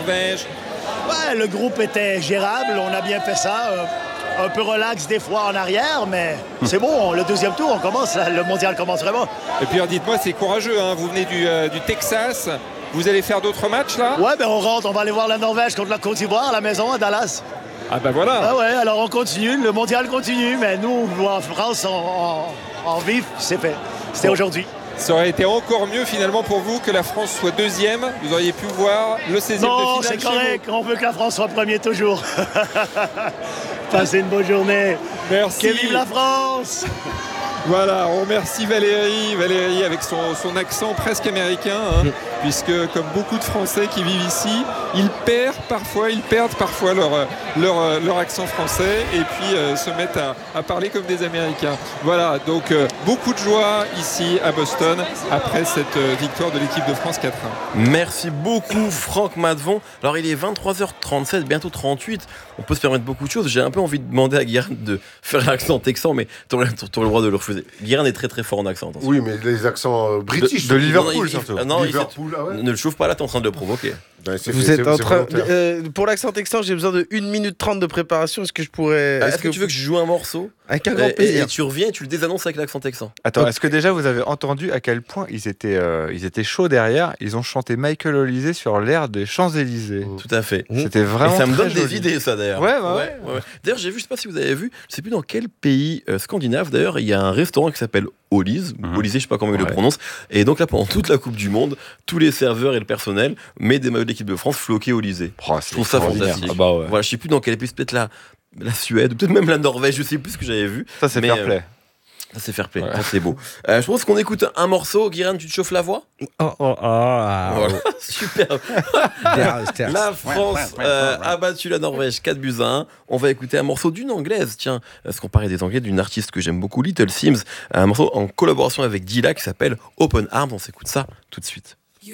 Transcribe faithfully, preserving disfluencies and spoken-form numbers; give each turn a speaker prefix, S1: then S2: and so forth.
S1: Norvège.
S2: Ouais, le groupe était gérable, on a bien fait ça. Euh, un peu relax des fois en arrière, mais c'est bon, le deuxième tour, on commence, le mondial commence vraiment.
S1: Et puis alors, dites-moi, c'est courageux, hein, vous venez du, euh, du Texas, vous allez faire d'autres matchs là?
S2: Ouais, ben on rentre, on va aller voir la Norvège contre la Côte d'Ivoire à la maison à Dallas.
S1: Ah ben voilà.
S2: Ah ouais, alors on continue, le mondial continue, mais nous, en France, en, en, en vif, c'est fait. C'était bon. Aujourd'hui.
S1: Ça aurait été encore mieux finalement pour vous que la France soit deuxième. Vous auriez pu voir le seizième de finale.
S2: Non, c'est correct. On veut que la France soit premier toujours. Passez une bonne journée.
S1: Merci.
S2: Que vive la France.
S1: Voilà, on remercie Valérie, Valérie avec son, son accent presque américain, hein, mmh. puisque comme beaucoup de Français qui vivent ici, ils perdent parfois, ils perdent parfois leur, leur, leur accent français et puis euh, se mettent à, à parler comme des Américains. Voilà, donc euh, beaucoup de joie ici à Boston après cette euh, victoire de l'équipe de France quatre un.
S3: Merci beaucoup Franck Matvon. Alors il est vingt-trois heures trente-sept, bientôt trente-huit. On peut se permettre beaucoup de choses. J'ai un peu envie de demander à Guérin de faire l'accent texan, mais tu auras le droit de le refuser. Guérin est très très fort en accent. Attention.
S4: Oui, mais les accents euh, british.
S5: De, de Liverpool,
S3: non, il,
S5: surtout.
S3: Il, non,
S4: Liverpool, ah ouais.
S3: Ne le chauffe pas là, t'es en train de le provoquer.
S4: Ben, c'est,
S5: Vous
S4: c'est,
S5: êtes
S4: c'est,
S5: en
S4: c'est
S5: train. Euh, pour l'accent texan, j'ai besoin de une minute trente de préparation. Est-ce que je pourrais.
S3: Ah,
S5: est-ce,
S3: est-ce que, que tu veux que je joue un morceau?
S5: Avec un grand
S3: et,
S5: plaisir.
S3: Et, et tu reviens et tu le désannonces avec l'accent texan.
S5: Attends, est-ce que déjà vous avez entendu à quel point ils étaient, euh, ils étaient chauds derrière? Ils ont chanté Michael Olysée sur l'air des Champs-Élysées.
S3: Mmh. Tout à fait.
S5: C'était vraiment.
S3: Et ça me donne
S5: joli.
S3: des idées, ça d'ailleurs.
S5: Ouais, bah ouais,
S3: ouais, ouais, ouais. D'ailleurs, j'ai vu, je sais pas si vous avez vu, je sais plus dans quel pays euh, scandinave d'ailleurs, il y a un restaurant qui s'appelle Ollys, mmh. Olysée, je sais pas comment il ouais. le prononce. Et donc là, pendant toute la Coupe du Monde, tous les serveurs et le personnel mettent des maillots de l'équipe de France floqués Olysée.
S5: Oh,
S3: je trouve ça fantastique.
S5: Ah bah ouais.
S3: Voilà, je sais plus dans quel pays, peut-être la, la Suède, peut-être même la Norvège, je sais plus ce que j'avais vu.
S5: Ça, c'est
S3: mais,
S5: fair play.
S3: Euh, ça, c'est fair play. Ouais. Ça, c'est beau. Euh, je pense qu'on écoute un morceau. Guérin, tu te chauffes la voix?
S5: Oh, oh, oh. Ah,
S3: voilà. Super. La France euh, a battu la Norvège quatre buts à un. On va écouter un morceau d'une anglaise. Tiens, parce qu'on parlait des anglais, d'une artiste que j'aime beaucoup, Little Sims. Un morceau en collaboration avec Dilla qui s'appelle Open Arms. On s'écoute ça tout de suite.